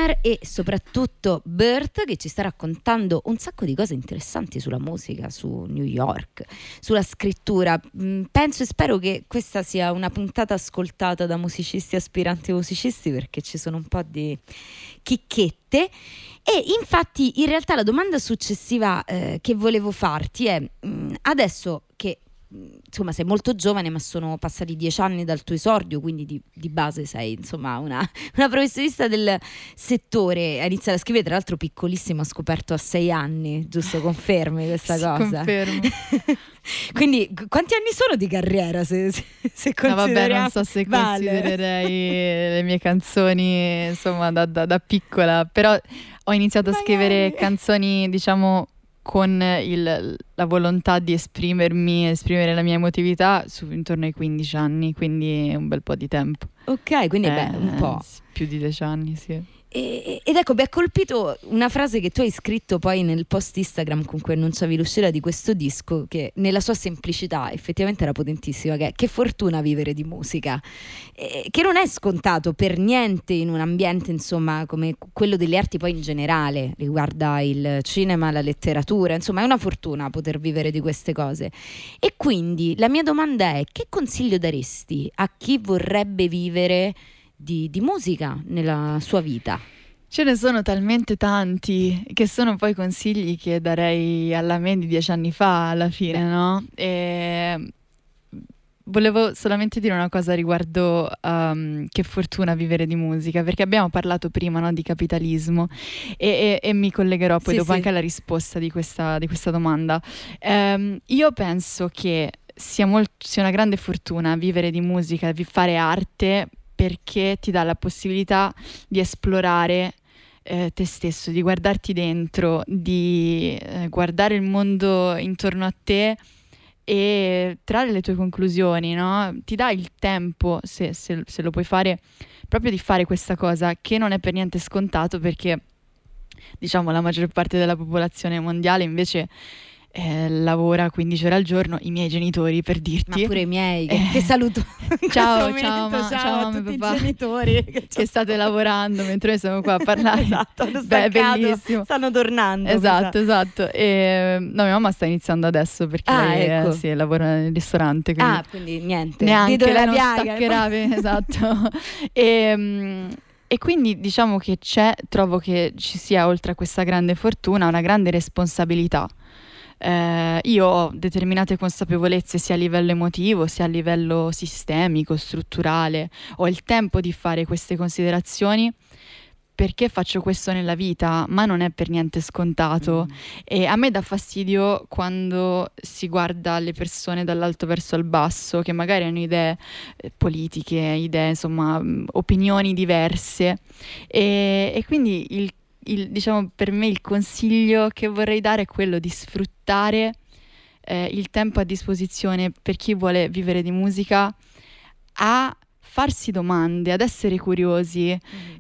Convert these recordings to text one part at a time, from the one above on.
Omar e soprattutto Bert, che ci sta raccontando un sacco di cose interessanti sulla musica, su New York, sulla scrittura. Penso e spero che questa sia una puntata ascoltata da musicisti, aspiranti musicisti, perché ci sono un po' di chicchette. E infatti in realtà la domanda successiva che volevo farti è adesso che insomma sei molto giovane, ma sono passati 10 anni dal tuo esordio, quindi di base sei insomma una professionista del settore. Hai iniziato a scrivere, tra l'altro piccolissimo, ho scoperto a 6 anni, giusto? Confermi questa Sì, cosa? confermo. Quindi quanti anni sono di carriera, se No, vabbè, non consideriamo? so se Vale. considererei le mie canzoni insomma da piccola, però ho iniziato a scrivere canzoni, diciamo, con la volontà di esprimere la mia emotività intorno ai 15 anni, quindi un bel po' di tempo. Ok, quindi un po'. Più di 10 anni, sì. Ed ecco, mi ha colpito una frase che tu hai scritto poi nel post Instagram con cui annunciavi l'uscita di questo disco, che nella sua semplicità effettivamente era potentissima, che è: che fortuna vivere di musica, che non è scontato per niente in un ambiente insomma come quello delle arti, poi in generale riguarda il cinema, la letteratura, insomma è una fortuna poter vivere di queste cose. E quindi la mia domanda è: che consiglio daresti a chi vorrebbe vivere di musica nella sua vita? Ce ne sono talmente tanti che sono poi consigli che darei alla me di 10 anni fa alla fine, no? E volevo solamente dire una cosa riguardo che fortuna vivere di musica, perché abbiamo parlato prima, no, di capitalismo e mi collegherò poi dopo anche alla risposta di questa domanda. Io penso che sia una grande fortuna vivere di musica, fare arte, perché ti dà la possibilità di esplorare te stesso, di guardarti dentro, di guardare il mondo intorno a te e trarre le tue conclusioni, no? Ti dà il tempo, se lo puoi fare, proprio di fare questa cosa, che non è per niente scontato, perché diciamo la maggior parte della popolazione mondiale invece lavora 15 ore al giorno. I miei genitori, per dirti. Ma pure i miei, che saluto. Ciao Ciao a tutti papà, i genitori che state lavorando mentre noi siamo qua a parlare. Esatto, hanno staccato, bellissimo. stanno tornando. Esatto. E, no, mia mamma sta iniziando adesso perché lei ecco. sì, lavora nel ristorante. Quindi quindi niente. neanche lei non staccherà. Esatto. E quindi diciamo che trovo che ci sia, oltre a questa grande fortuna, una grande responsabilità. Io ho determinate consapevolezze sia a livello emotivo sia a livello sistemico, strutturale. Ho il tempo di fare queste considerazioni perché faccio questo nella vita, ma non è per niente scontato. E a me dà fastidio quando si guarda le persone dall'alto verso il basso, che magari hanno idee politiche, idee, insomma, opinioni diverse, e quindi diciamo, per me il consiglio che vorrei dare è quello di sfruttare il tempo a disposizione per chi vuole vivere di musica, a farsi domande, ad essere curiosi,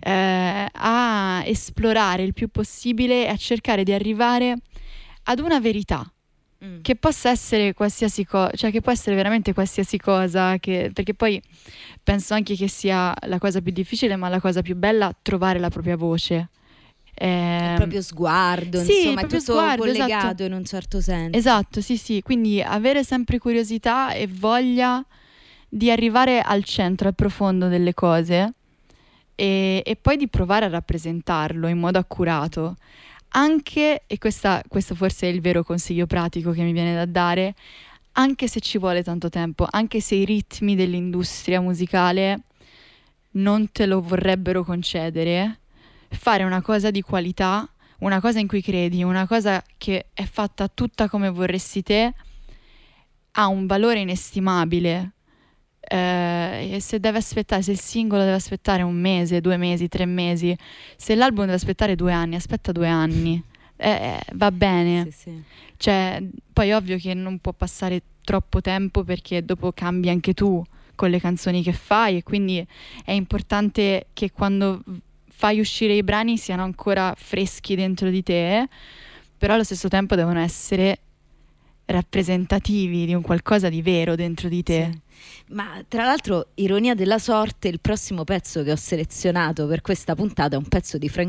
a esplorare il più possibile e a cercare di arrivare ad una verità che possa essere qualsiasi cosa, cioè che può essere veramente qualsiasi cosa, perché poi penso anche che sia la cosa più difficile, ma la cosa più bella, trovare la propria voce. Il proprio sguardo, sì, insomma, è tutto collegato, esatto. in un certo senso. Esatto, sì, quindi avere sempre curiosità e voglia di arrivare al centro, al profondo delle cose, e poi di provare a rappresentarlo in modo accurato. Anche, e questo forse è il vero consiglio pratico che mi viene da dare, anche se ci vuole tanto tempo, anche se i ritmi dell'industria musicale non te lo vorrebbero concedere, fare una cosa di qualità, una cosa in cui credi, una cosa che è fatta tutta come vorresti te, ha un valore inestimabile. E se il singolo deve aspettare 1 mese, 2 mesi, 3 mesi, se l'album deve aspettare 2 anni, aspetta 2 anni, va bene. Sì. Cioè, poi ovvio che non può passare troppo tempo, perché dopo cambi anche tu con le canzoni che fai, e quindi è importante che quando fai uscire i brani siano ancora freschi dentro di te, però allo stesso tempo devono essere rappresentativi di un qualcosa di vero dentro di te. Sì. Ma tra l'altro, ironia della sorte, il prossimo pezzo che ho selezionato per questa puntata è un pezzo di Frank